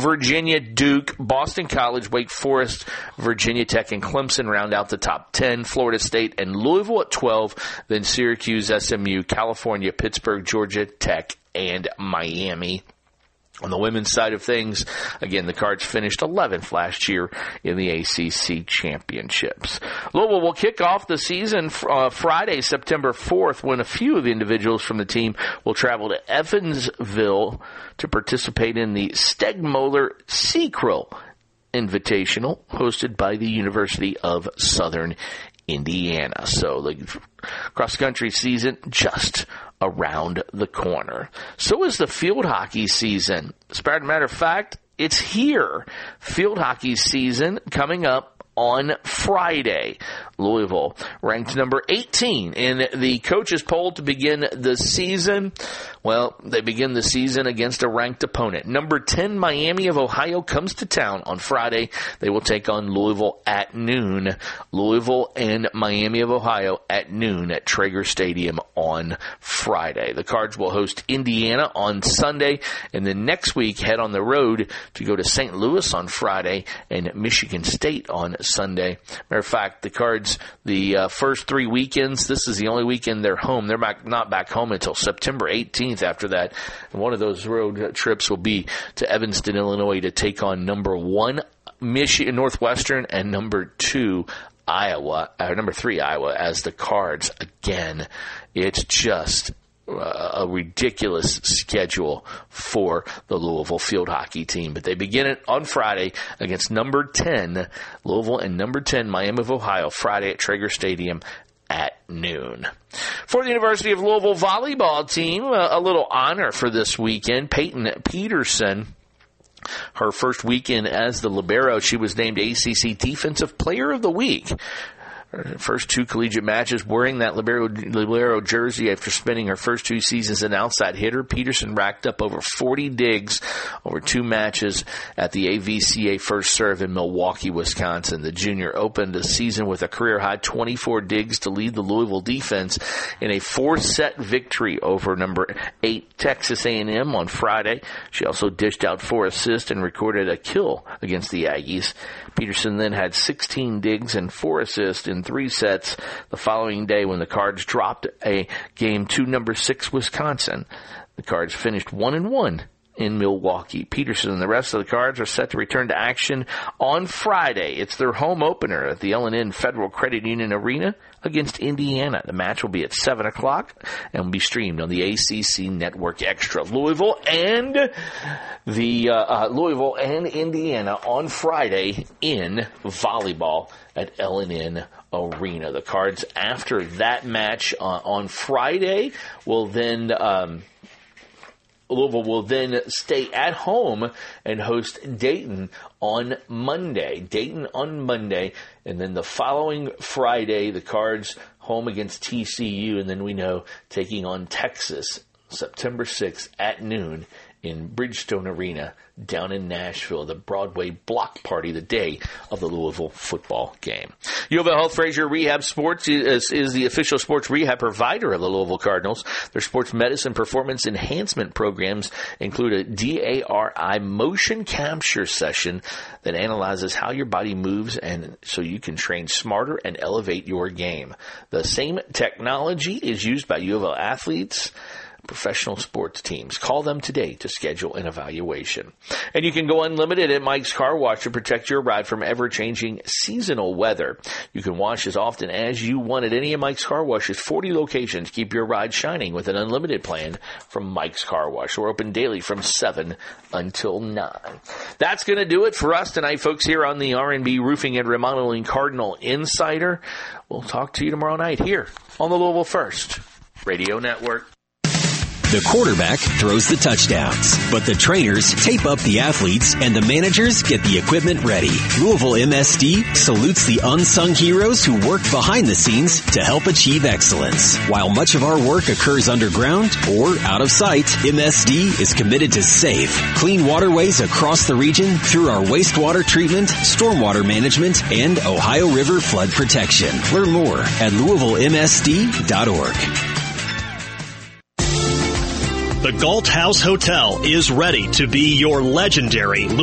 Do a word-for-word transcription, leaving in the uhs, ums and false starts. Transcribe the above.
Virginia, Duke, Boston College, Wake Forest, Virginia Tech, and Clemson round out the top ten. Florida State and Louisville at twelve. Then Syracuse, S M U, California, Pittsburgh, Georgia Tech, and Miami. On the women's side of things, again, the Cards finished eleventh last year in the A C C championships. Louisville will kick off the season uh, Friday, September fourth, when a few of the individuals from the team will travel to Evansville to participate in the Stegmoller Seacrel Invitational, hosted by the University of Southern Indiana. So the cross-country season just around the corner. So is the field hockey season. As a matter of fact, it's here. Field hockey season coming up on Friday. Louisville ranked number eighteen in the coaches poll to begin the season. Well, they begin the season against a ranked opponent. Number ten, Miami of Ohio, comes to town on Friday. They will take on Louisville at noon. Louisville and Miami of Ohio at noon at Traeger Stadium on Friday. The Cards will host Indiana on Sunday, and then next week head on the road to go to Saint Louis on Friday and Michigan State on Sunday. Matter of fact, the Cards, the uh, first three weekends, this is the only weekend they're home. They're back, not back home until September eighteenth after that. And one of those road trips will be to Evanston, Illinois, to take on number one, Michigan Northwestern, and number two, Iowa, or number three, Iowa, as the Cards. Again, it's just Uh, a ridiculous schedule for the Louisville field hockey team. But they begin it on Friday against number ten, Louisville, and number ten, Miami of Ohio, Friday at Traeger Stadium at noon. For the University of Louisville volleyball team, uh, a little honor for this weekend. Peyton Peterson, her first weekend as the libero, she was named A C C Defensive Player of the Week. Her first two collegiate matches wearing that libero, libero jersey after spending her first two seasons an outside hitter. Peterson racked up over forty digs over two matches at the A V C A First Serve in Milwaukee, Wisconsin. The junior opened the season with a career-high twenty-four digs to lead the Louisville defense in a four-set victory over number eight Texas A and M on Friday. She also dished out four assists and recorded a kill against the Aggies. Peterson then had sixteen digs and four assists in three sets the following day when the Cards dropped a game to number six Wisconsin. The Cards finished one and one in Milwaukee. Peterson and the rest of the Cards are set to return to action on Friday. It's their home opener at the L and N Federal Credit Union Arena against Indiana. The match will be at seven o'clock and will be streamed on the A C C Network Extra. Louisville and the uh, uh, Louisville and Indiana on Friday in volleyball at L and N Arena. The Cards, after that match uh, on Friday, will then um, Louisville will then stay at home and host Dayton on Monday. Dayton on Monday, and then the following Friday, the Cards home against T C U, and then we know taking on Texas September sixth at noon in Bridgestone Arena down in Nashville, the Broadway block party, the day of the Louisville football game. U of L Health Frazier Rehab Sports is, is the official sports rehab provider of the Louisville Cardinals. Their sports medicine performance enhancement programs include a D A R I motion capture session that analyzes how your body moves and so you can train smarter and elevate your game. The same technology is used by U of L athletes, professional sports teams. Call them today to schedule an evaluation. And you can go unlimited at Mike's Car Wash to protect your ride from ever-changing seasonal weather. You can wash as often as you want at any of Mike's Car Wash's forty locations. Keep your ride shining with an unlimited plan from Mike's Car Wash. We're open daily from seven until nine. That's going to do it for us tonight, folks, here on the R and B Roofing and Remodeling Cardinal Insider. We'll talk to you tomorrow night here on the Louisville First Radio Network. The quarterback throws the touchdowns, but the trainers tape up the athletes and the managers get the equipment ready. Louisville M S D salutes the unsung heroes who work behind the scenes to help achieve excellence. While much of our work occurs underground or out of sight, M S D is committed to safe, clean waterways across the region through our wastewater treatment, stormwater management, and Ohio River flood protection. Learn more at Louisville M S D dot org. The Galt House Hotel is ready to be your legendary